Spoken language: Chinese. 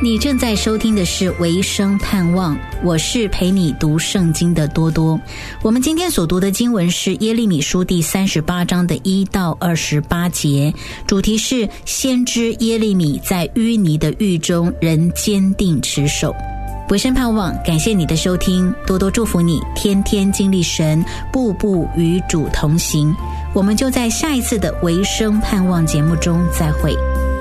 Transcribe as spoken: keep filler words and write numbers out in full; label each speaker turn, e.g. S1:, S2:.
S1: 你正在收听的是维生盼望，我是陪你读圣经的多多。我们今天所读的经文是耶利米书第三十八章的一到二十八节，主题是先知耶利米在淤泥的狱中仍坚定持守。维生盼望，感谢你的收听，多多祝福你天天经历神，步步与主同行。我们就在下一次的维生盼望节目中再会。